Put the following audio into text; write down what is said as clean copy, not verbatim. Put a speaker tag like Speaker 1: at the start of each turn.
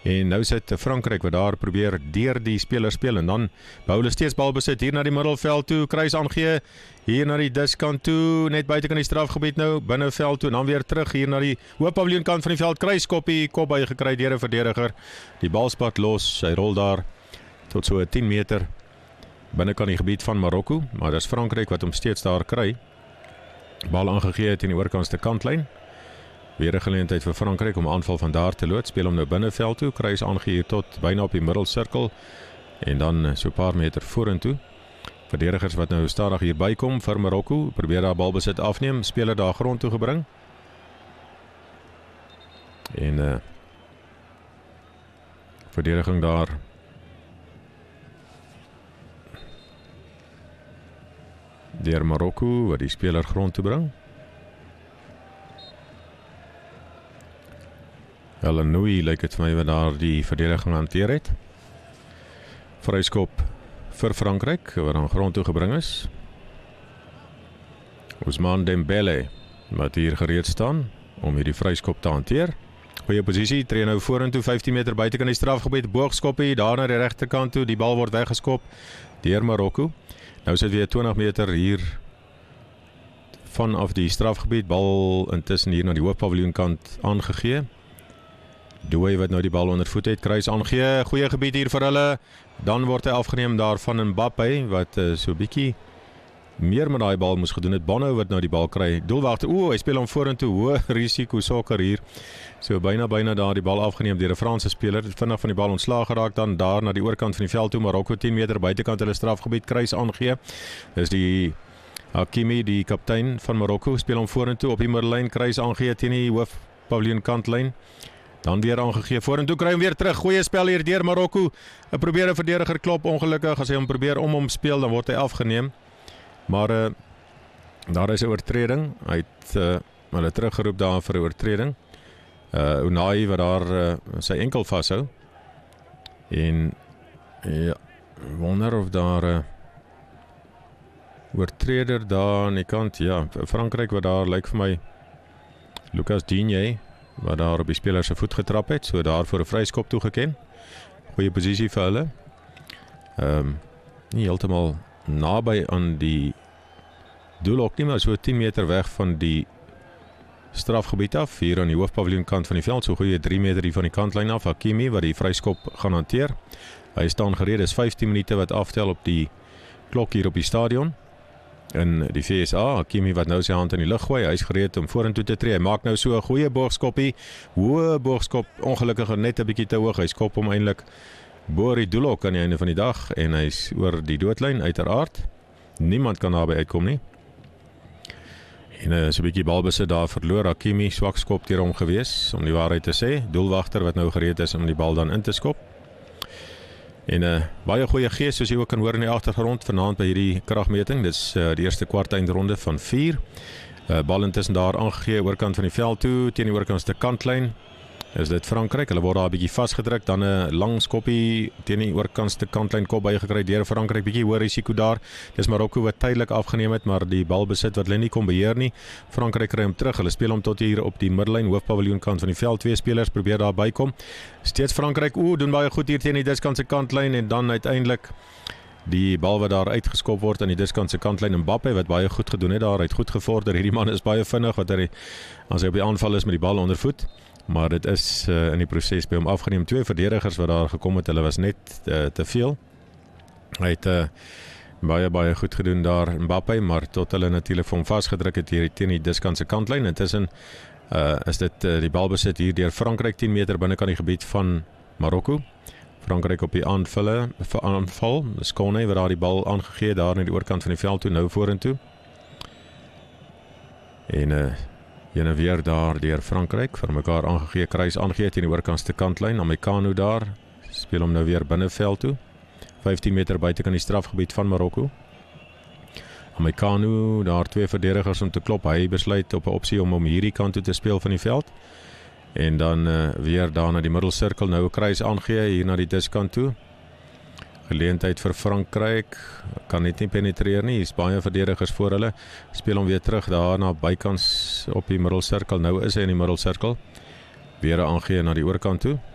Speaker 1: En nou sit Frankryk wat daar probeer deur die spelers speel en dan bou hulle steeds balbesit hier na die middelveld toe, kruis aangee, hier na die diskant toe, net buitekant die strafgebied nou, binneveld toe en dan weer terug hier na die hoofpaviljoenkant van die veld, kruiskoppie, kop by gekry deur 'n verdediger. Die bal spat los, hy rol daar tot so 10 meter binnekant die gebied van Marokko, maar dis Frankryk wat hom steeds daar kry. Bal aangegee het in die oorkantste kantlyn. Weer 'n geleentheid vir Frankryk om aanval van daar te lood. Speel hom nou binneveld toe, kruis aangee tot byna op die middelsirkel en dan so 'n paar meter vorentoe. Verdedigers wat nou stadig hier bykom vir Marokko, probeer daar balbesit afneem, speler daar grond toe gebring. En verdediging daar deur Marokko wat die speler grond toe bring. Elanoui lyk dit vir my wat daar die verdediging hanteer het. Vryskop vir Frankryk wat aan grond toe gebring is. Ousmane Dembele wat hier gereed staan om hierdie vryskop te hanteer. Goeie posisie, tree nou vorentoe 15 meter buitekant die strafgebied, boogskoppie daar na die regterkant toe, die bal word weggeskop deur Marokko. Nou sit weer 20 meter hier vanaf die strafgebied, bal intussen hier na die hoofpaviljoenkant aangegee. Douay wat nou die bal onder voet het, kruis aangee, goeie gebied hier vir hulle, dan word hy afgeneem daar van Mbappé, wat so bietjie meer met daai bal moes gedoen het. Bono wat nou die bal kry, doelwagter, hy speel hom vorentoe, hoë risiko sokker hier, so byna daar die bal afgeneem deur 'n Franse speler, vinnig van die bal ontslaag geraak, dan daar na die oorkant van die veld toe, Marokko 10 meter buitekant hulle strafgebied, kruis aangee, dis die Hakimi, die kaptein van Marokko, speel hom vorentoe op die middellyn, kruis aangee teen die hoofpaviljoenkantlyn. Dan weer aangegee, vorentoe kry hom weer terug, goeie spel hier deur Marokko, probeer 'n verdediger klop, ongelukkig, as hy hom probeer om hom speel, dan word hy afgeneem, maar daar is 'n oortreding, hy het hulle teruggeroep daar vir 'n oortreding, Unai wat daar sy enkel vashou, en ja, wonder of daar oortreder daar aan die kant, ja, Frankryk wat daar, lyk vir my, Lucas Digne, wat daar op die speler se voet getrap het, so daar voor 'n vryskop toegeken. Goeie posisie vir hulle. Nie heeltemal naby aan die doel ook nie, maar so 10 meter weg van die strafgebied af, hier aan die hoofpaviljoenkant van die veld, so goeie 3 meter hier van die kantlyn af, Hakimi wat die vryskop gaan hanteer. Hy staan gereed, is 15 minute wat aftel op die klok hier op die stadion. In die VSA, Hakimi wat nou sy hand in die lug gooi, hy is gereed om vorentoe te tree, hy maak nou so 'n goeie boogskoppie, hoë boogskop, ongelukkig net 'n bietjie te hoog, hy skop hom eintlik bo die doelhok aan die einde van die dag, en hy is oor die doodlyn uiteraard, niemand kan daarby uitkom nie, en so 'n bietjie balbesit daar verloor, Hakimi, swak skop deur hom gewees, om die waarheid te sê, doelwagter wat nou gereed is om die bal dan in te skop. En baie goeie gees, soos jy ook kan hoor in die agtergrond vanaand by hierdie kragmeting. Dis die eerste kwart eindronde van 4. Bal intussen daar aangegee oorkant van die veld toe, teen die oorkantste kantlyn. Is dit Frankryk, hulle word daar 'n bietjie vasgedruk, dan 'n lang skoppie teen die oorkantste kantlyn, kop bygekry deur Frankryk, bietjie hoë risiko daar. Dis Marokko wat tydelik afgeneem het, maar die bal besit wat hulle nie kon beheer nie. Frankryk kry hom terug, hulle speel hom tot hier op die middellyn, hoofpaviljoenkant van die veld, 2 spelers probeer daar bykom. Steeds Frankryk, doen baie goed hier teen die diskantse kantlyn, en dan uiteindelik die bal wat daar uitgeskop word aan die diskantse kantlyn, Mbappé wat baie goed gedoen het daar, hy het goed gevorder, hierdie man is baie vinnig, wat hy, as hy op die aanval is met die bal onder voet, maar dit is in die proses by hom afgeneem. 2 verdedigers wat daar gekom het, hulle was net te veel. Hy het baie goed gedoen daar, Mbappé, maar tot hulle natuurlik vir hom vasgedruk het hier teen die diskantse kantlyn. Intussen is dit die balbesit hier deur Frankryk 10 meter binnekant die gebied van Marokko. Frankryk op die aanval, Skone wat daar die bal aangegee daar na die oorkant van die veld toe, nou vorentoe. En ene weer daar deur Frankryk, vir mekaar aangegee, kruis aangegee teen die oorkantste kantlyn, Amekano daar, speel hom nou weer binneveld toe, 15 meter buitekant die strafgebied van Marokko. Amekano, daar 2 verdedigers om te klop, hy besluit op 'n opsie om hierdie kant toe te speel van die veld, en dan weer daar na die middelsirkel, nou 'n kruis aangee hier na die diskant toe. Geleentheid vir Frankryk, kan net nie penetreer nie, hier is baie verdedigers voor hulle, speel hom weer terug daar na bykans op die middelsirkel, nou is hy in die middelsirkel, weer aangee na die oorkant toe.